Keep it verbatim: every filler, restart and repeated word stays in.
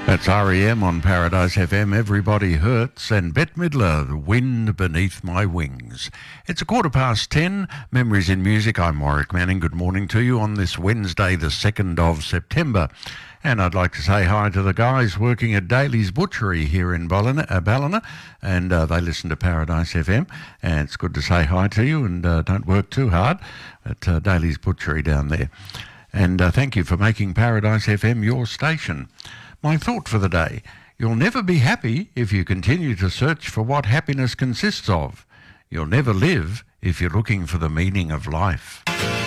That's R E M on Paradise F M, Everybody Hurts, and Bette Midler, The Wind Beneath My Wings. It's a quarter past ten, Memories in Music. I'm Warwick Manning. Good morning to you on this Wednesday, the second of September. And I'd like to say hi to the guys working at Daly's Butchery here in Ballina, uh, Ballina and uh, they listen to Paradise F M, and it's good to say hi to you, and uh, don't work too hard at uh, Daly's Butchery down there. And uh, thank you for making Paradise F M your station. My thought for the day: you'll never be happy if you continue to search for what happiness consists of. You'll never live if you're looking for the meaning of life.